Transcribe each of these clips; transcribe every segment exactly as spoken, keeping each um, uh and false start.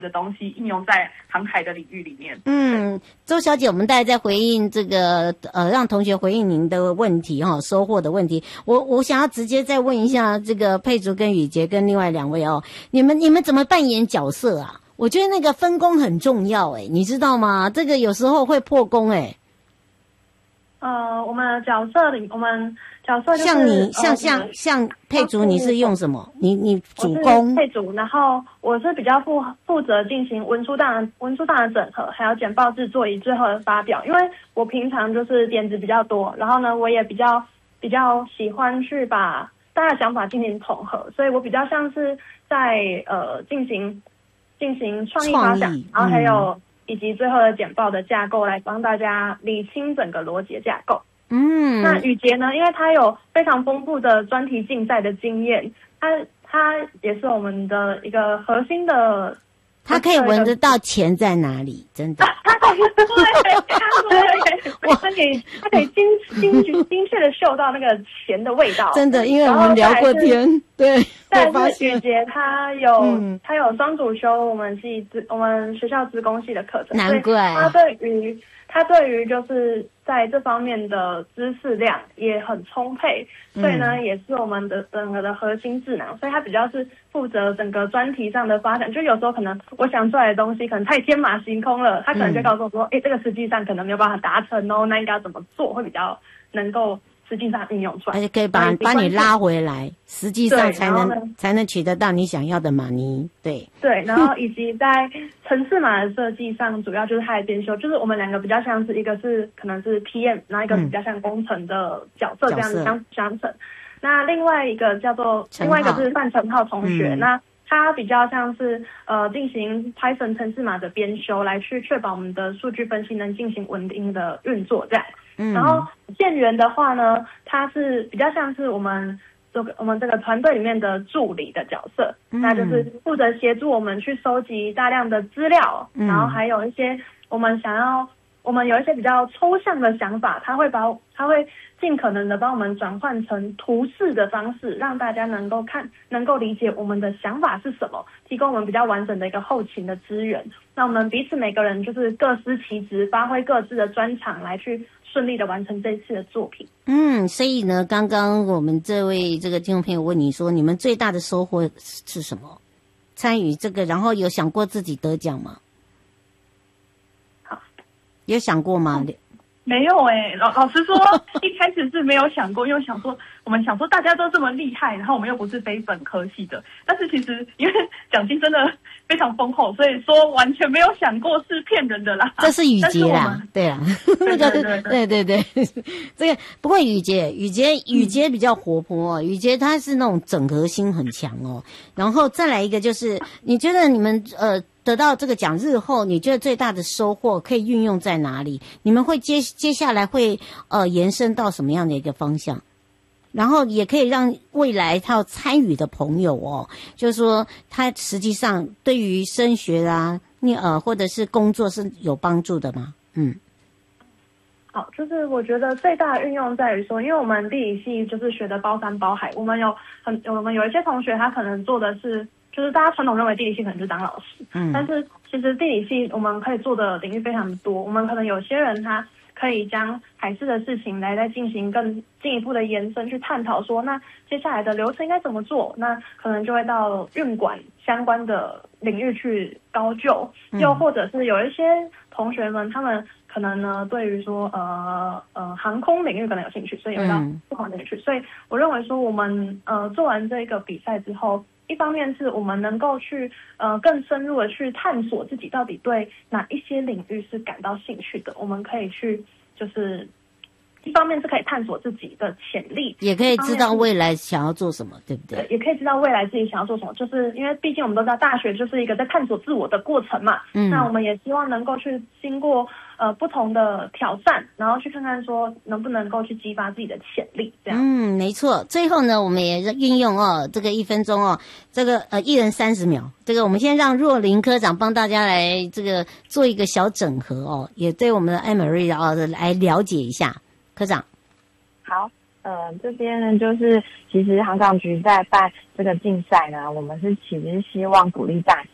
的东西应用在航海的领域里面。 嗯，周小姐，我们大概在回应这个呃，让同学回应您的问题哈，收获的问题。我我想要直接再问一下这个佩竹跟雨洁跟另外两位哦，你们你们怎么扮演角色啊？我觉得那个分工很重要诶，你知道吗？这个有时候会破功诶。 呃，我们的角色里，我们角色就是像你，像呃、 像像佩竹，你是用什么？你你主攻佩竹，然后我是比较负负责进行文书档文书档的整合，还有简报制作以最后的发表。因为我平常就是点子比较多，然后呢，我也比较比较喜欢去把大家的想法进行统合，所以我比较像是在呃进行进行创意发想，然后还有。嗯以及最后的简报的架构来帮大家理清整个逻辑架构。嗯，那雨洁呢，因为她有非常丰富的专题竞赛的经验，她她也是我们的一个核心的。 他可以闻得到钱在哪里，真的。 他可以对，对，我他可以他可以精精精确的嗅到那个钱的味道， 真的，因为我们聊过天，对。 但是雨洁他有他、嗯、有双主修我们系我们学校资工系的课程， 难怪他对于他对于就是在这方面的知识量也很充沛，所以呢、嗯、也是我们的整个的核心智囊，所以他比较是负责整个专题上的发展。就有时候可能我想出来的东西可能太天马行空了，他可能就告诉我说，哎、嗯，这个实际上可能没有办法达成哦，那应该要怎么做会比较能够实际上运用出来， 而且可以把把你拉回来，实际上才能才能取得到你想要的马尼。对对，然后以及在程式码的设计上，主要就是它的编修，就是我们两个比较像是一个是可能是 P M， 然后一个比较像工程的角色这样子相相乘。那另外一个叫做另外一个是范成浩同学，嗯、那他比较像是呃进行 Python 程式码的编修，来去确保我们的数据分析能进行稳定的运作这样。嗯、然后建元的话呢，他是比较像是我们这个我们这个团队里面的助理的角色，嗯、那就是负责协助我们去收集大量的资料，嗯、然后还有一些我们想要我们有一些比较抽象的想法，他会把他会尽可能的帮我们转换成图示的方式，让大家能够看能够理解我们的想法是什么，提供我们比较完整的一个后勤的资源。那我们彼此每个人就是各司其职，发挥各自的专长来去顺利的完成这一次的作品。 嗯，所以呢，刚刚我们这位这个听众朋友问你说，你们最大的收获是什么？参与这个，然后有想过自己得奖吗？ 好， 有想过吗？嗯、 没有哎、欸，老老实说，一开始是没有想过，因为想说我们想说大家都这么厉害，然后我们又不是非本科系的，但是其实因为奖金真的非常丰厚，所以说完全没有想过是骗人的啦。 这是雨洁啦，对啊， 对对对对对对对，这个不过雨洁雨洁雨洁比较活泼哦，雨洁她是那种整合心很强哦。然后再来一个就是，你觉得你们呃得到这个奖日后，你觉得最大的收获可以运用在哪里？你们会接接下来会呃延伸到什么样的一个方向？然后也可以让未来他要参与的朋友哦，就是说他实际上对于升学啊，你呃或者是工作是有帮助的吗？嗯， 好，就是我觉得最大的运用在于说，因为我们地理系就是学的包山包海，我们有很我们有一些同学他可能做的是，就是大家传统认为地理系可能就是当老师，嗯，但是其实地理系我们可以做的领域非常多，我们可能有些人他可以将海事的事情来再进行更进一步的延伸，去探讨说，那接下来的流程应该怎么做？那可能就会到运管相关的领域去高就，又或者是有一些同学们，他们可能呢对于说呃呃航空领域可能有兴趣，所以有到不同领域去。所以我认为说，我们呃做完这个比赛之后，一方面是我们能够去呃更深入的去探索自己到底对哪一些领域是感到兴趣的，我们可以去就是一方面是可以探索自己的潜力， 也可以知道未来想要做什么，对不对？ 对，也可以知道未来自己想要做什么，就是因为毕竟我们都知道大学就是一个在探索自我的过程嘛。嗯，那我们也希望能够去经过呃不同的挑战，然后去看看说能不能够去激发自己的潜力，这样。 嗯，没错。最后呢，我们也运用哦这个一分钟哦，这个呃一人三十秒，这个我们先让若琳科长帮大家来这个做一个小整合哦，也对我们的艾美瑞啊来了解一下。科长， 好，呃，这边呢就是其实航港局在办这个竞赛呢，我们是其实希望鼓励大家，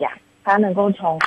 他能够从